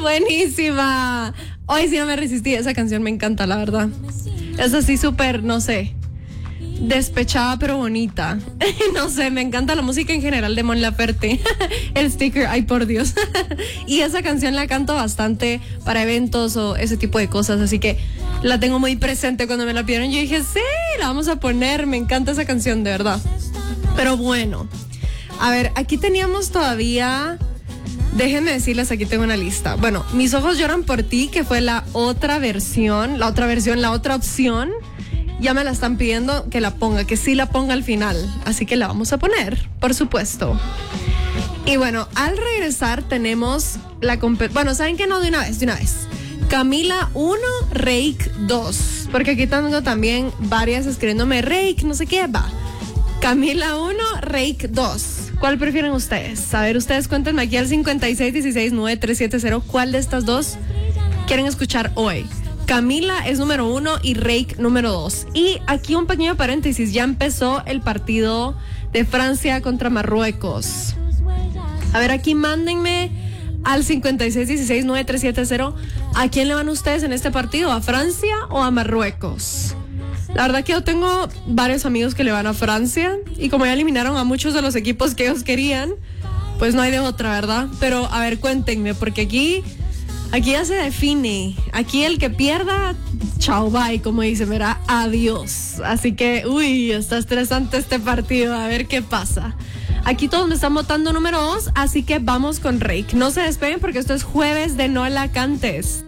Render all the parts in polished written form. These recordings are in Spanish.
Buenísima. Hoy sí no me resistí. Esa canción me encanta, la verdad. Es así súper, no sé, despechada pero bonita. No sé, me encanta la música en general de Mon Laferte. El sticker, ay por Dios. Y esa canción la canto bastante para eventos o ese tipo de cosas, así que la tengo muy presente. Cuando me la pidieron yo dije, sí, la vamos a poner. Me encanta esa canción, de verdad. Pero bueno, a ver, aquí teníamos todavía... Déjenme decirles, aquí tengo una lista. Bueno, Mis ojos lloran por ti, que fue la otra opción. Ya me la están pidiendo que la ponga, que sí la ponga al final. Así que la vamos a poner, por supuesto. Y bueno, al regresar tenemos la bueno, ¿saben qué? No, de una vez. Camila 1, Reik 2. Porque aquí tengo también varias escribiéndome Reik, no sé qué, va. Camila 1, Reik 2. ¿Cuál prefieren ustedes? A ver, ustedes cuéntenme aquí al 56169370 cuál de estas dos quieren escuchar hoy. Camila es número 1 y Reik número 2. Y aquí un pequeño paréntesis, ya empezó el partido de Francia contra Marruecos. A ver, aquí mándenme al 56169370 ¿a quién le van ustedes en este partido? ¿A Francia o a Marruecos? La verdad que yo tengo varios amigos que le van a Francia y como ya eliminaron a muchos de los equipos que ellos querían, pues no hay de otra, ¿verdad? Pero a ver, cuéntenme, porque aquí ya se define. Aquí el que pierda, chao, bye, como dicen, verá, adiós. Así que, está estresante este partido, a ver qué pasa. Aquí todos me están votando número 2, así que vamos con Reik. No se despeguen porque esto es jueves de No La Cantes.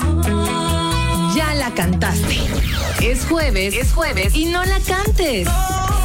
Ya la cantaste. Es jueves y no la cantes.